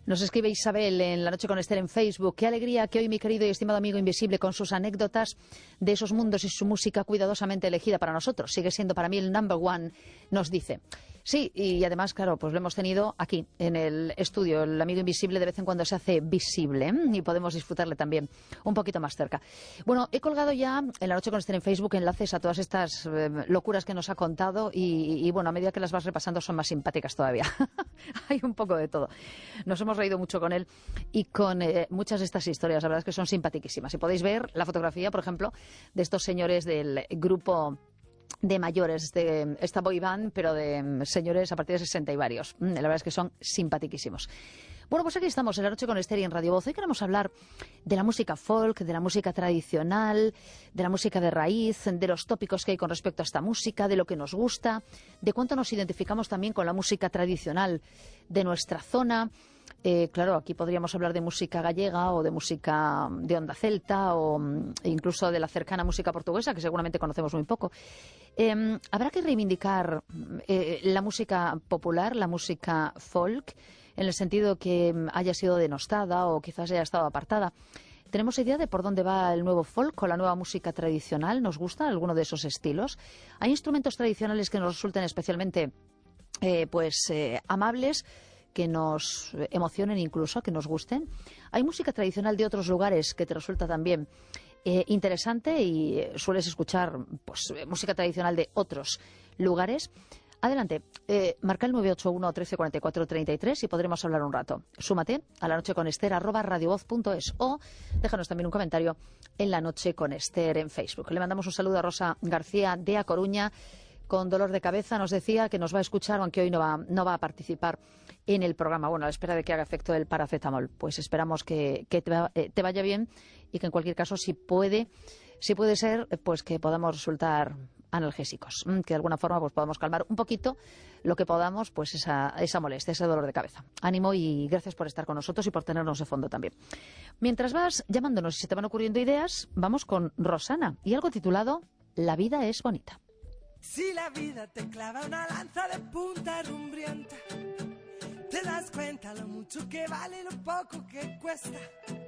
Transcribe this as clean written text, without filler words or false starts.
Nos escribe Isabel en La Noche con Esther en Facebook. Qué alegría que hoy mi querido y estimado amigo invisible, con sus anécdotas de esos mundos y su música cuidadosamente elegida para nosotros, sigue siendo para mí el number one, nos dice. Sí, y además, claro, pues lo hemos tenido aquí, en el estudio. El amigo invisible de vez en cuando se hace visible, y podemos disfrutarle también un poquito más cerca. Bueno, he colgado ya en La Noche con Esther en Facebook enlaces a todas estas locuras que nos ha contado y bueno, a medida que las vas repasando son más simpáticas todavía. Hay un poco de todo. Nos hemos reído mucho con él y con muchas de estas historias. La verdad es que son simpaticísimas. Y podéis ver la fotografía, por ejemplo, de estos señores del grupo de mayores, de esta boy band, pero de señores a partir de 60 y varios. La verdad es que son simpaticísimos. Bueno, pues aquí estamos en La Noche con Esther y en Radio Voz. Hoy queremos hablar de la música folk, de la música tradicional, de la música de raíz, de los tópicos que hay con respecto a esta música, de lo que nos gusta, de cuánto nos identificamos también con la música tradicional de nuestra zona. Claro, aquí podríamos hablar de música gallega o de música de onda celta o incluso de la cercana música portuguesa, que seguramente conocemos muy poco. Habrá que reivindicar la música popular, la música folk, en el sentido que haya sido denostada o quizás haya estado apartada. ¿Tenemos idea de por dónde va el nuevo folk o la nueva música tradicional? ¿Nos gusta alguno de esos estilos? ¿Hay instrumentos tradicionales que nos resulten especialmente amables, que nos emocionen incluso, que nos gusten? ¿Hay música tradicional de otros lugares que te resulta también interesante y sueles escuchar música tradicional de otros lugares? Adelante, marca el 981 13 44 33 y podremos hablar un rato. Súmate a La Noche con Esther @radiovoz.es o déjanos también un comentario en La Noche con Esther en Facebook. Le mandamos un saludo a Rosa García de A Coruña. Con dolor de cabeza nos decía que nos va a escuchar, aunque hoy no va a participar en el programa. Bueno, a la espera de que haga efecto el paracetamol. Pues esperamos que te vaya bien y que en cualquier caso, si puede ser, pues que podamos resultar analgésicos, que de alguna forma pues podamos calmar un poquito lo que podamos, pues esa molestia, ese dolor de cabeza. Ánimo y gracias por estar con nosotros y por tenernos de fondo también. Mientras vas llamándonos y se te van ocurriendo ideas, vamos con Rosana y algo titulado La vida es bonita. Si la vida te clava una lanza de punta rumbrienta, te das cuenta lo mucho que vale y lo poco que cuesta.